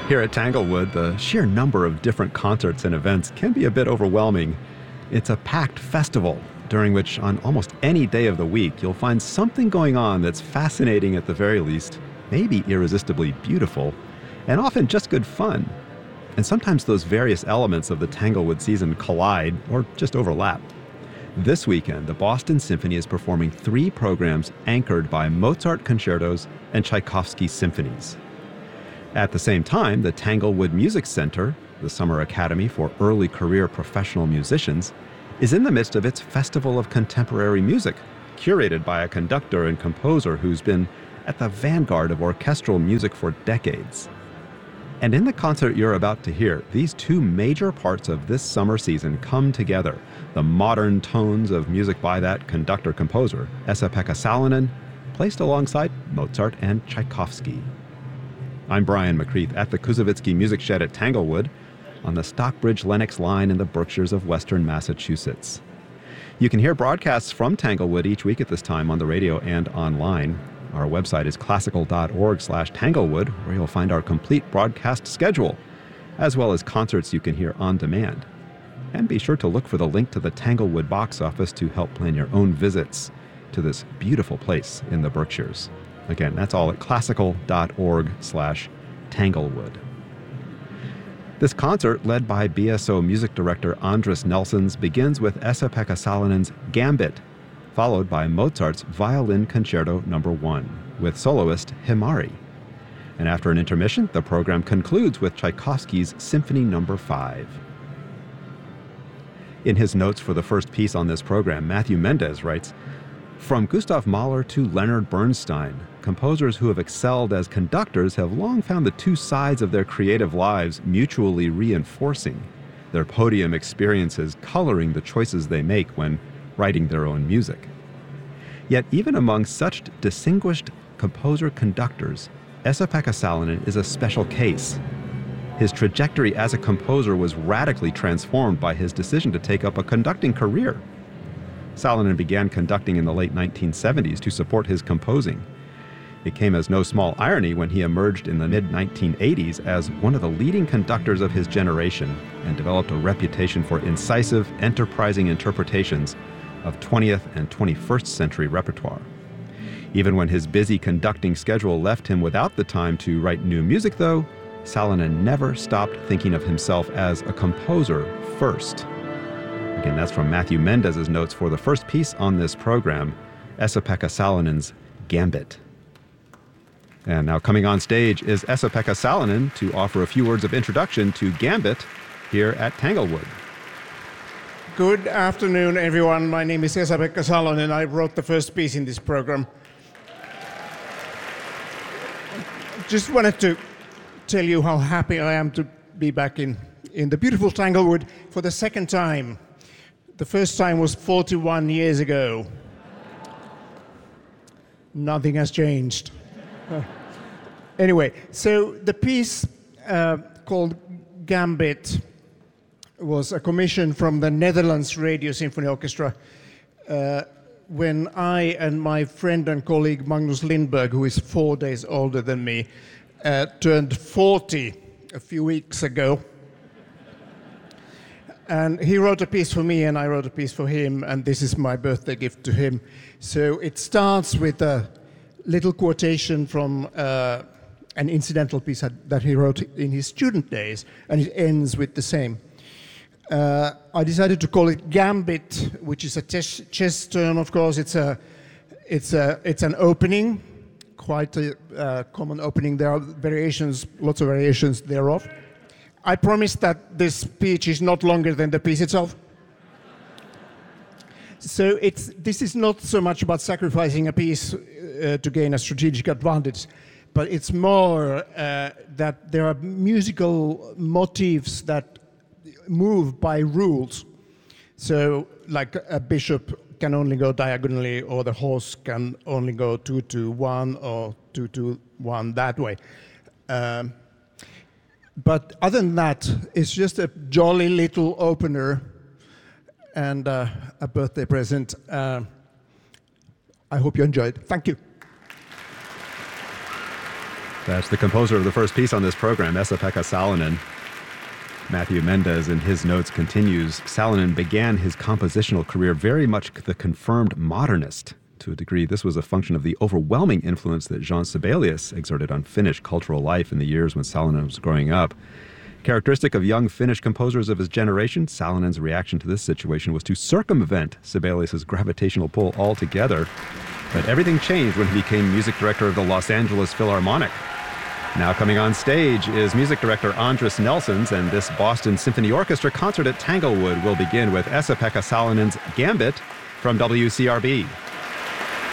Here at Tanglewood, the sheer number of different concerts and events can be a bit overwhelming. It's a packed festival, during which on almost any day of the week you'll find something going on that's fascinating at the very least, maybe irresistibly beautiful, and often just good fun. And sometimes those various elements of the Tanglewood season collide or just overlap. This weekend, the Boston Symphony is performing 3 programs anchored by Mozart concertos and Tchaikovsky symphonies. At the same time, the Tanglewood Music Center, the summer academy for early career professional musicians, is in the midst of its Festival of Contemporary Music, curated by a conductor and composer who's been at the vanguard of orchestral music for decades. And in the concert you're about to hear, these 2 major parts of this summer season come together: the modern tones of music by that conductor-composer, Esa-Pekka Salonen, placed alongside Mozart and Tchaikovsky. I'm Brian McCreath at the Kuzovitsky Music Shed at Tanglewood on the Stockbridge-Lenox line in the Berkshires of Western Massachusetts. You can hear broadcasts from Tanglewood each week at this time on the radio and online. Our website is classical.org/Tanglewood, where you'll find our complete broadcast schedule, as well as concerts you can hear on demand. And be sure to look for the link to the Tanglewood box office to help plan your own visits to this beautiful place in the Berkshires. Again, that's all at classical.org/Tanglewood. This concert, led by BSO music director Andris Nelsons, begins with Esa-Pekka Salonen's Gambit, followed by Mozart's Violin Concerto No. 1, with soloist Himari. And after an intermission, the program concludes with Tchaikovsky's Symphony No. 5. In his notes for the first piece on this program, Matthew Mendez writes, "From Gustav Mahler to Leonard Bernstein, composers who have excelled as conductors have long found the 2 sides of their creative lives mutually reinforcing, their podium experiences coloring the choices they make when writing their own music. Yet even among such distinguished composer-conductors, Esa-Pekka Salonen is a special case. His trajectory as a composer was radically transformed by his decision to take up a conducting career. Salonen began conducting in the late 1970s to support his composing. It came as no small irony when he emerged in the mid-1980s as one of the leading conductors of his generation and developed a reputation for incisive, enterprising interpretations of 20th and 21st century repertoire. Even when his busy conducting schedule left him without the time to write new music, though, Salonen never stopped thinking of himself as a composer first." Again, that's from Matthew Mendez's notes for the first piece on this program, Esa-Pekka Salonen's Gambit. And now coming on stage is Esa-Pekka Salonen to offer a few words of introduction to Gambit here at Tanglewood. Good afternoon, everyone. My name is Esa-Pekka Salonen. I wrote the first piece in this program. Just wanted to tell you how happy I am to be back in the beautiful Tanglewood for the second time. The first time was 41 years ago. Nothing has changed. Anyway, so the piece called Gambit was a commission from the Netherlands Radio Symphony Orchestra when I and my friend and colleague Magnus Lindberg, who is 4 days older than me, turned 40 a few weeks ago. And he wrote a piece for me and I wrote a piece for him, and this is my birthday gift to him. So it starts with a little quotation from an incidental piece that he wrote in his student days, and it ends with the same. I decided to call it Gambit, which is a chess term, of course. It's an opening, quite a common opening. There are variations, lots of variations thereof. I promise that this speech is not longer than the piece itself. So this is not so much about sacrificing a piece to gain a strategic advantage, but it's more that there are musical motifs that move by rules. So like a bishop can only go diagonally, or the horse can only go 2-1 or 2-1 that way. But other than that, it's just a jolly little opener and a birthday present. I hope you enjoyed. Thank you. That's the composer of the first piece on this program, Esa-Pekka Salonen. Matthew Mendez, in his notes, continues, Salonen began his compositional career very much the confirmed modernist. To a degree, this was a function of the overwhelming influence that Jean Sibelius exerted on Finnish cultural life in the years when Salonen was growing up. Characteristic of young Finnish composers of his generation, Salonen's reaction to this situation was to circumvent Sibelius' gravitational pull altogether. But everything changed when he became music director of the Los Angeles Philharmonic. Now coming on stage is music director Andris Nelsons, and this Boston Symphony Orchestra concert at Tanglewood will begin with Esa-Pekka Salonen's Gambit from WCRB.